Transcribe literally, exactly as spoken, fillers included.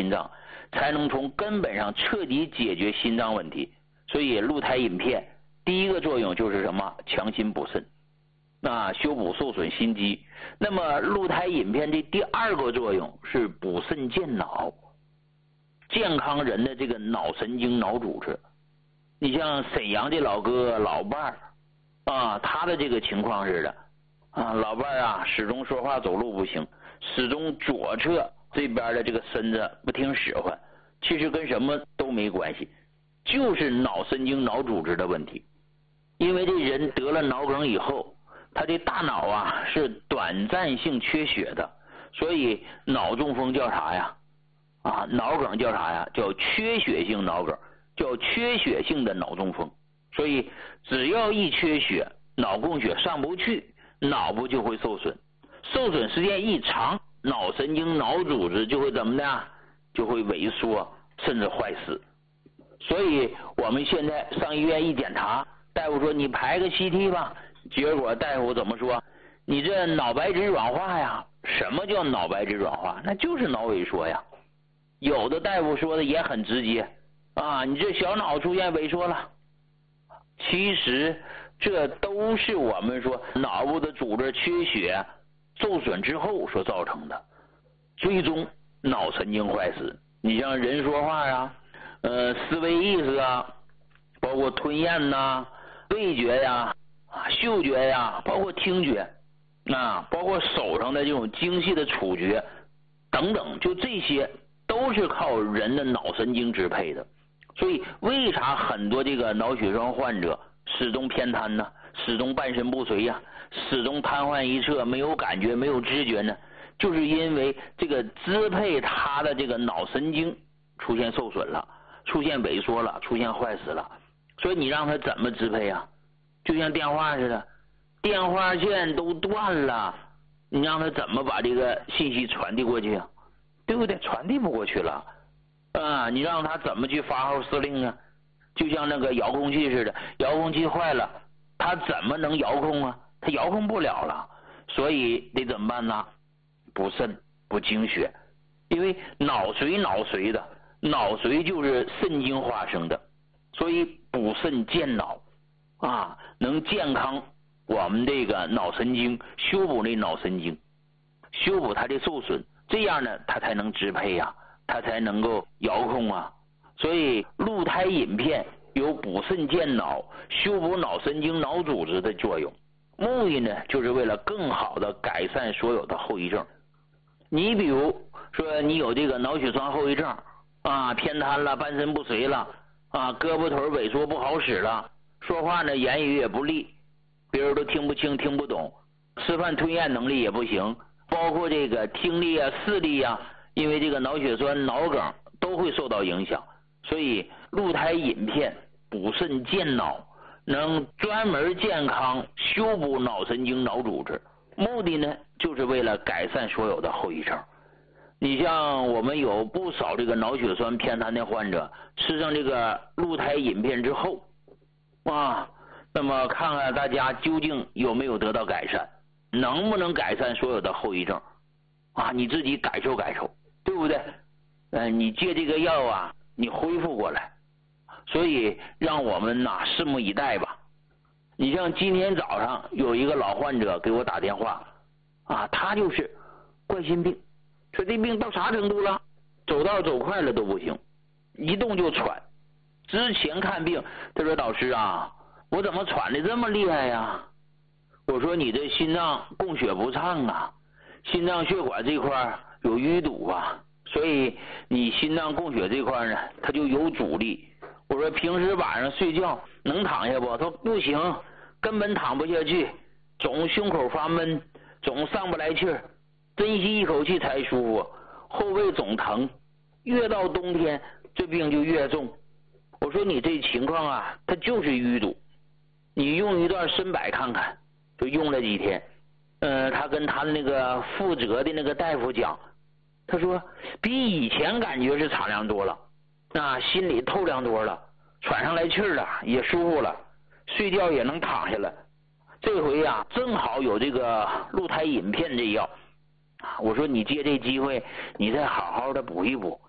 心脏，才能从根本上彻底解决心脏问题。所以鹿胎饮片第一个作用就是什么？强心补肾，啊，修补受损心肌。那么鹿胎饮片的第二个作用是补肾健脑，健康人的这个脑神经脑组织。你像沈阳的老哥老伴儿啊，他的这个情况是的啊，老伴儿啊始终说话走路不行，始终左侧这边的这个身子不听使唤，其实跟什么都没关系，就是脑神经脑组织的问题。因为这人得了脑梗以后，他的大脑啊是短暂性缺血的，所以脑中风叫啥呀？啊，脑梗叫啥呀？叫缺血性脑梗，叫缺血性的脑中风。所以只要一缺血，脑供血上不去，脑部就会受损，受损时间一长，脑神经脑组织就会怎么的？就会萎缩甚至坏死。所以我们现在上医院一检查，大夫说你排个 C T 吧，结果大夫怎么说？你这脑白质软化呀。什么叫脑白质软化？那就是脑萎缩呀。有的大夫说的也很直接啊，你这小脑出现萎缩了。其实这都是我们说脑部的组织缺血受损之后所造成的，最终脑神经坏死。你像人说话啊，呃，思维意识啊，包括吞咽呐、味觉呀、啊、嗅觉呀，包括听觉啊，包括手上的这种精细的触觉等等，就这些都是靠人的脑神经支配的。所以为啥很多这个脑血栓患者始终偏瘫呢？始终半身不遂呀、啊，始终瘫痪一侧，没有感觉，没有知觉呢？就是因为这个支配他的这个脑神经出现受损了，出现萎缩了，出现坏死了。所以你让他怎么支配啊？就像电话似的，电话线都断了，你让他怎么把这个信息传递过去啊？对不对？传递不过去了啊！你让他怎么去发号施令啊？就像那个遥控器似的，遥控器坏了，他怎么能遥控啊？他遥控不了了，所以得怎么办呢？补肾补精血，因为脑髓脑髓的，脑髓就是肾经化生的，所以补肾健脑啊，能健康我们这个脑神经，修补那脑神经，修补它的受损，这样呢，它才能支配呀、啊，它才能够遥控啊。所以鹿胎饮片有补肾健脑、修补脑神经脑组织的作用，目的呢，就是为了更好的改善所有的后遗症。你比如说你有这个脑血栓后遗症啊，偏瘫了，半身不遂了啊，胳膊腿萎缩不好使了，说话呢言语也不利，别人都听不清听不懂，吃饭吞咽能力也不行，包括这个听力啊视力啊，因为这个脑血栓脑梗都会受到影响。所以鹿胎饮片补肾健脑，能专门健康修补脑神经脑组织，目的呢就是为了改善所有的后遗症。你像我们有不少这个脑血栓偏瘫的患者，吃上这个鹿胎饮片之后啊，那么看看大家究竟有没有得到改善，能不能改善所有的后遗症啊？你自己感受感受，对不对？呃，你借这个药啊，你恢复过来。所以让我们呐拭目以待吧。你像今天早上有一个老患者给我打电话啊，他就是冠心病，说这病到啥程度了？走道走快了都不行，一动就喘。之前看病，他说导师啊，我怎么喘的这么厉害呀？我说你这心脏供血不畅啊，心脏血管这块有淤堵啊，所以你心脏供血这块呢，它就有阻力。我说平时晚上睡觉能躺下不？他说不行，根本躺不下去，总胸口发闷，总上不来气儿，珍惜一口气才舒服，后背总疼，越到冬天这病就越重。我说你这情况啊，它就是淤堵，你用一段参柏看看。就用了几天，呃，他跟他那个负责的那个大夫讲，他说比以前感觉是敞亮多了，啊，心里透亮多了，喘上来气儿了，也舒服了，睡觉也能躺下了。这回啊，正好有这个鹿胎饮片这药，我说你借这机会，你再好好的补一补，